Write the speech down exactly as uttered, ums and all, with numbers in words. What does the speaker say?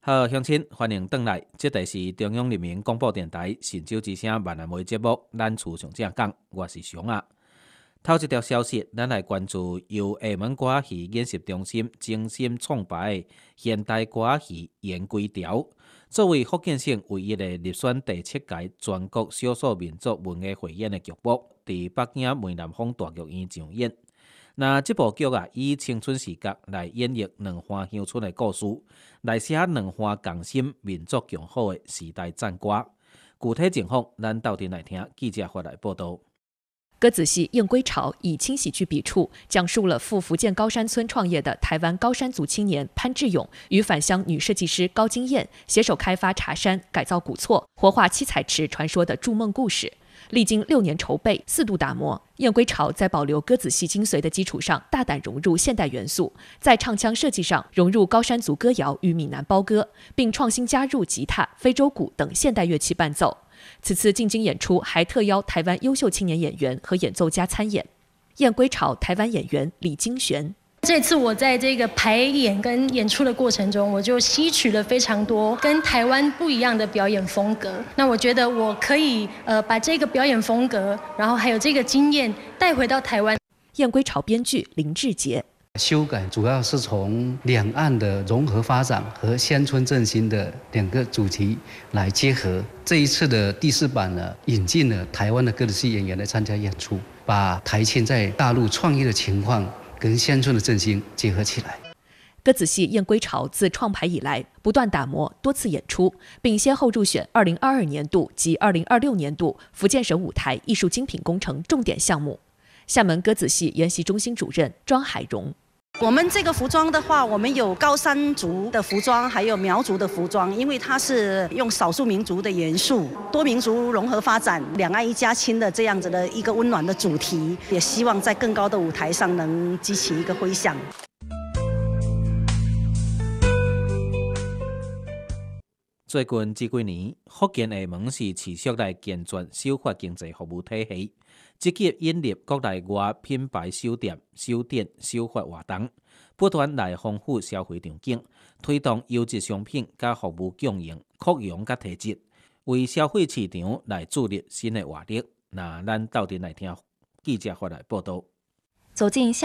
好，乡亲，欢迎回来。这里是中央人民广播电台神州之声闽南话节目《咱厝上正讲》，我是熊啊。头一条消息，咱来关注由厦门歌仔戏演习中心精心创办的现代歌仔戏演归条，作为福建省唯一的入选第七届全国少数民族文艺汇演的剧目，伫北京梅兰芳大剧院上演。那这部剧啊，以青春视角来演绎两岸乡村的故事，来写两岸共心、民族共好的时代战歌。具体情况，咱斗阵来听记者发来报道。 歌子戏《燕归巢》以轻喜剧笔触，讲述了赴福建高山村创业的台湾高山族青年潘志勇与返乡女设计师高金燕携手开发茶山、改造古厝、活化七彩池传说的筑梦故事。历经六年筹备，四度打磨，《燕归巢》在保留歌子戏精髓的基础上，大胆融入现代元素，在唱腔设计上融入高山族歌谣与闽南包歌，并创新加入吉他、非洲鼓等现代乐器伴奏。此次进京演出还特邀台湾优秀青年演员和演奏家参演。《燕归巢》台湾演员李金璇。 这次我在这个排演跟演出的过程中，我就吸取了非常多跟台湾不一样的表演风格。那我觉得我可以呃把这个表演风格，然后还有这个经验带回到台湾。 燕归巢编剧林志杰。 修改主要是从两岸的融合发展和乡村振兴的两个主题来结合。这一次的第四版呢，引进了台湾的歌子戏演员来参加演出，把台青在大陆创业的情况跟乡村的振兴结合起来。 歌子戏《燕归巢》自创排以来，不断打磨，多次演出，并先后入选二零二二年度及二零二六年度福建省舞台艺术精品工程重点项目。厦门歌子戏研习中心主任庄海荣。 我们这个服装的话，我们有高山族的服装，还有苗族的服装，因为它是用少数民族的元素，多民族融合发展，两岸一家亲的这样子的一个温暖的主题，也希望在更高的舞台上能激起一个回响。 最近这几年，福建厦门是持续来健全守法经济服务体系，积极引入国内外品牌酒店、酒店守法活动，不断来丰富消费场景，推动优质商品甲服务供应扩容甲提质，为消费市场来注入新的活力。那咱斗阵来听记者发来报道。 走进